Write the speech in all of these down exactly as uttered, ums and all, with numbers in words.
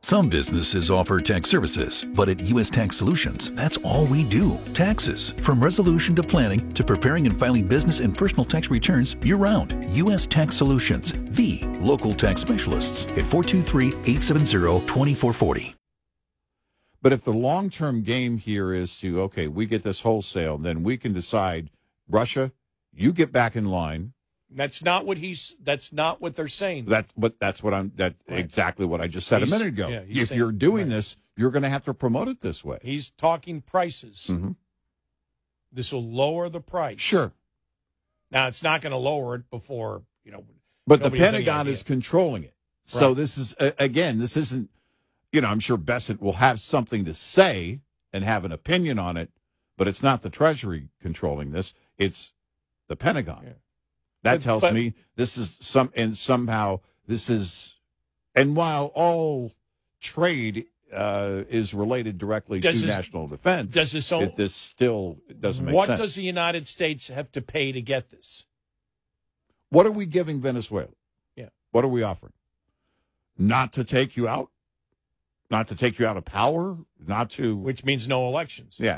Some businesses offer tax services, but at U S Tax Solutions, that's all we do. Taxes. From resolution to planning to preparing and filing business and personal tax returns year-round. U S Tax Solutions, the local tax specialists at four two three, eight seven zero, two four four zero. But if the long-term game here is to, okay, we get this wholesale, then we can decide, Russia, you get back in line. That's not what he's. That's not what they're saying. That, but that's what I'm. That right. exactly what I just said he's, a minute ago. Yeah, if saying, you're doing right. this, you're going to have to promote it this way. He's talking prices. Mm-hmm. This will lower the price. Sure. Now it's not going to lower it before you know. But the Pentagon is controlling it. So right. this is uh, again. This isn't. You know, I'm sure Bessent will have something to say and have an opinion on it, but it's not the Treasury controlling this. It's the Pentagon. Yeah. That but, tells but, me this is some, and somehow this is, and while all trade uh, is related directly to this, national defense, does this, own, it, this still doesn't make what sense. What does the United States have to pay to get this? What are we giving Venezuela? Yeah. What are we offering? Not to take you out? Not to take you out of power? Not to... Which means no elections. Yeah.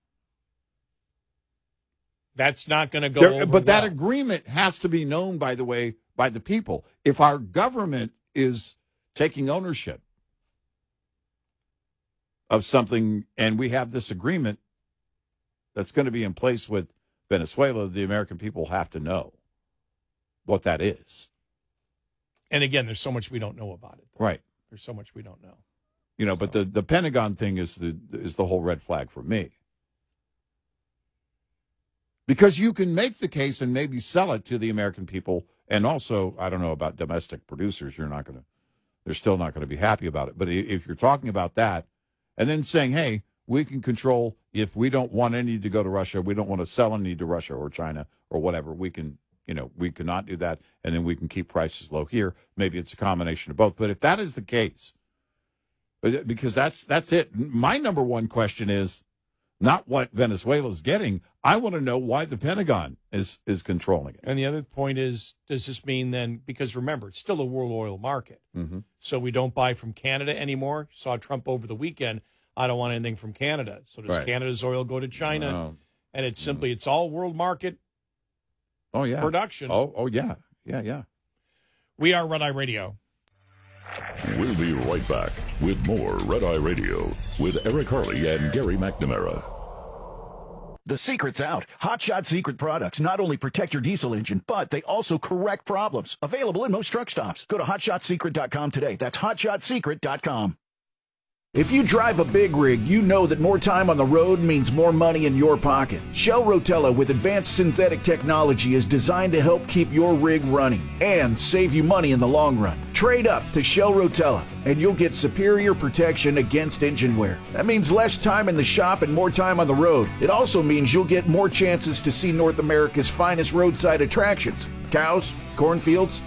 That's not going to go there, over But that well. agreement has to be known, by the way, by the people. If our government is taking ownership of something and we have this agreement that's going to be in place with Venezuela, the American people have to know what that is. And again, there's so much we don't know about it. Though. Right. There's so much we don't know. You know, but the, the Pentagon thing is the is the whole red flag for me. Because you can make the case and maybe sell it to the American people. And also, I don't know about domestic producers. You're not going to, they're still not going to be happy about it. But if you're talking about that and then saying, hey, we can control, if we don't want any to go to Russia, we don't want to sell any to Russia or China or whatever, we can, you know, we cannot do that. And then we can keep prices low here. Maybe it's a combination of both. But if that is the case, because that's that's it. My number one question is not what Venezuela's getting. I want to know why the Pentagon is is controlling it. And the other point is, does this mean then, because remember, it's still a world oil market. Mm-hmm. So we don't buy from Canada anymore. Saw Trump over the weekend. I don't want anything from Canada. So does right. Canada's oil go to China? Oh. And it's simply, it's all world market oh, yeah. production. Oh, oh, yeah. Yeah, yeah. We are Red Eye Radio. We'll be right back with more Red Eye Radio with Eric Harley and Gary McNamara. The secret's out. Hot Shot Secret products not only protect your diesel engine, but they also correct problems. Available in most truck stops. Go to hot shot secret dot com today. That's hot shot secret dot com. If you drive a big rig, you know that more time on the road means more money in your pocket. Shell Rotella with advanced synthetic technology is designed to help keep your rig running and save you money in the long run. Trade up to Shell Rotella and you'll get superior protection against engine wear. That means less time in the shop and more time on the road. It also means you'll get more chances to see North America's finest roadside attractions. Cows, cornfields,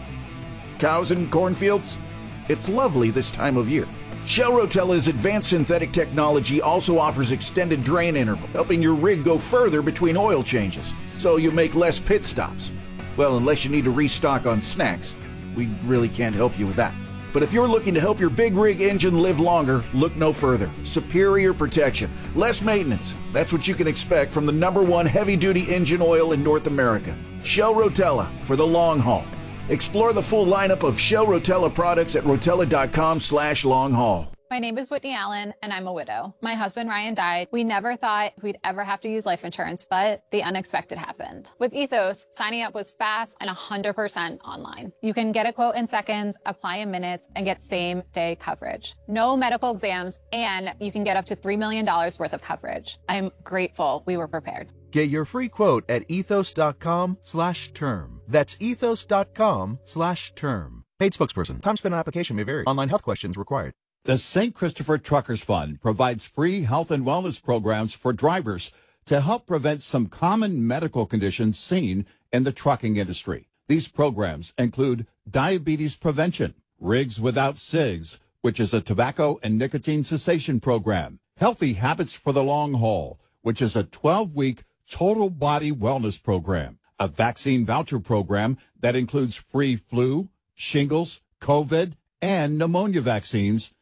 cows and cornfields. It's lovely this time of year. Shell Rotella's advanced synthetic technology also offers extended drain interval, helping your rig go further between oil changes, so you make less pit stops. Well, unless you need to restock on snacks. We really can't help you with that. But if you're looking to help your big rig engine live longer, look no further. Superior protection, less maintenance. That's what you can expect from the number one heavy-duty engine oil in North America. Shell Rotella for the long haul. Explore the full lineup of Shell Rotella products at rotella dot com slash long haul. My name is Whitney Allen, and I'm a widow. My husband, Ryan, died. We never thought we'd ever have to use life insurance, but the unexpected happened. With Ethos, signing up was fast and one hundred percent online. You can get a quote in seconds, apply in minutes, and get same-day coverage. No medical exams, and you can get up to three million dollars worth of coverage. I'm grateful we were prepared. Get your free quote at ethos dot com slash term. That's ethos dot com slash term. Paid spokesperson. Time spent on application may vary. Online health questions required. The Saint Christopher Truckers Fund provides free health and wellness programs for drivers to help prevent some common medical conditions seen in the trucking industry. These programs include diabetes prevention, Rigs Without Cigs, which is a tobacco and nicotine cessation program, Healthy Habits for the Long Haul, which is a twelve-week total body wellness program, a vaccine voucher program that includes free flu, shingles, COVID, and pneumonia vaccines,